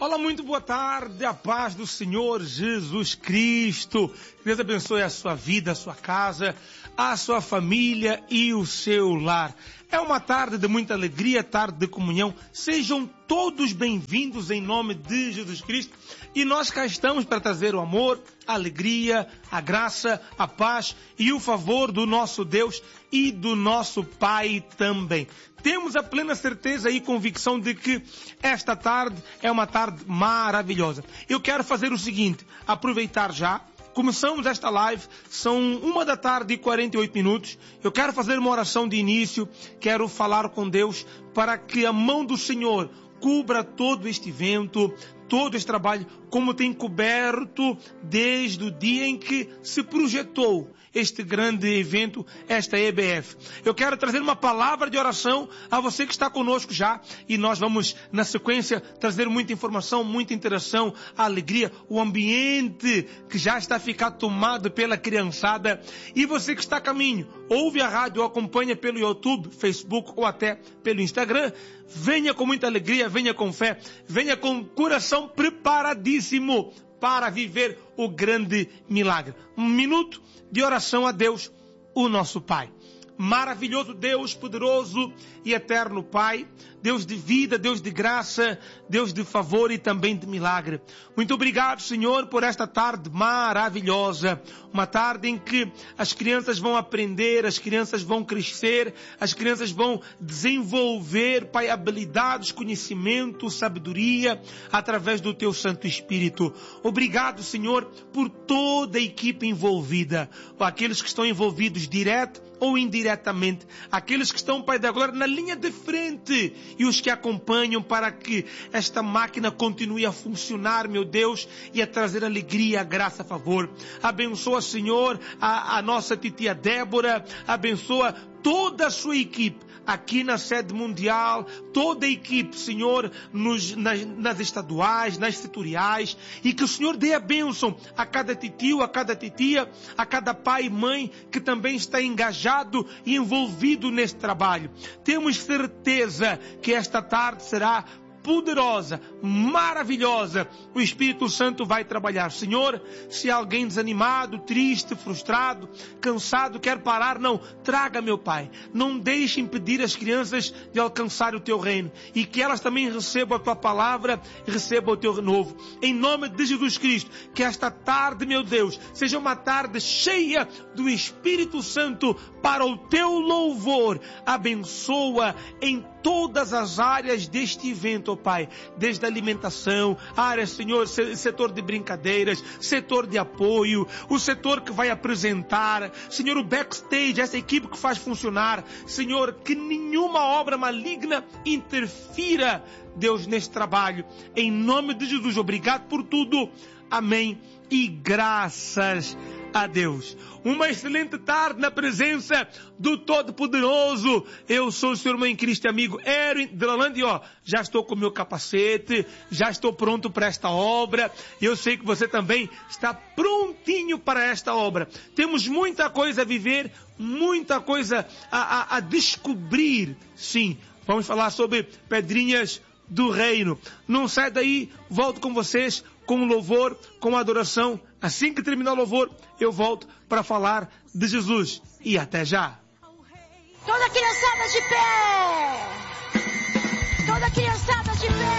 Olá, muito boa tarde, a paz do Senhor Jesus Cristo. Que Deus abençoe a sua vida, a sua casa, a sua família e o seu lar. É uma tarde de muita alegria, tarde de comunhão. Sejam todos bem-vindos em nome de Jesus Cristo. E nós cá estamos para trazer o amor, a alegria, a graça, a paz e o favor do nosso Deus e do nosso Pai também. Temos a plena certeza e convicção de que esta tarde é uma tarde maravilhosa. Eu quero fazer o seguinte, aproveitar já. Começamos esta live, são 1h48. Eu quero fazer uma oração de início, quero falar com Deus para que a mão do Senhor cubra todo este evento, todo este trabalho, como tem coberto desde o dia em que se projetou este grande evento, esta EBF. Eu quero trazer uma palavra de oração a você que está conosco já, e nós vamos, na sequência, trazer muita informação, muita interação, a alegria, o ambiente que já está a ficar tomado pela criançada. E você que está a caminho, ouve a rádio ou acompanha pelo YouTube, Facebook ou até pelo Instagram, venha com muita alegria, venha com fé, venha com o coração preparadíssimo para viver o grande milagre. 1 minuto de oração a Deus, o nosso Pai. Maravilhoso Deus, poderoso e eterno Pai, Deus de vida, Deus de graça, Deus de favor e também de milagre. Muito obrigado, Senhor, por esta tarde maravilhosa. Uma tarde em que as crianças vão aprender, as crianças vão crescer, as crianças vão desenvolver, Pai, habilidades, conhecimento, sabedoria, através do Teu Santo Espírito. Obrigado, Senhor, por toda a equipe envolvida, aqueles que estão envolvidos direto ou indiretamente, aqueles que estão, Pai da Glória, na linha de frente e os que acompanham para que esta máquina continue a funcionar, meu Deus, e a trazer alegria, graça, favor. Abençoa, Senhor, a nossa titia Débora, abençoa toda a sua equipe aqui na sede mundial, toda a equipe, Senhor, nas estaduais, nas setoriais, e que o Senhor dê a bênção a cada titio, a cada titia, a cada pai e mãe que também está engajado e envolvido nesse trabalho. Temos certeza que esta tarde será poderosa, maravilhosa. O Espírito Santo vai trabalhar. Senhor, se alguém desanimado, triste, frustrado, cansado, quer parar, não, traga, meu Pai. Não deixe impedir as crianças de alcançar o Teu reino, e que elas também recebam a Tua palavra e recebam o Teu renovo. Em nome de Jesus Cristo, que esta tarde, meu Deus, seja uma tarde cheia do Espírito Santo para o Teu louvor. Abençoa em todas as áreas deste evento, ó Pai, desde a alimentação, área, Senhor, setor de brincadeiras, setor de apoio, o setor que vai apresentar, Senhor, o backstage, essa equipe que faz funcionar, Senhor, que nenhuma obra maligna interfira, Deus, nesse trabalho. Em nome de Jesus, obrigado por tudo. Amém. E graças a Deus. Uma excelente tarde na presença do Todo-Poderoso. Eu sou o seu irmão em Cristo, amigo Erwin Delalande, já estou com o meu capacete, já estou pronto para esta obra. Eu sei que você também está prontinho para esta obra. Temos muita coisa a viver, muita coisa a descobrir. Sim, vamos falar sobre pedrinhas do reino. Não sai daí, volto com vocês com louvor, com adoração. Assim que terminar o louvor, eu volto para falar de Jesus. E até já. Toda criançada de pé! Toda criançada de pé!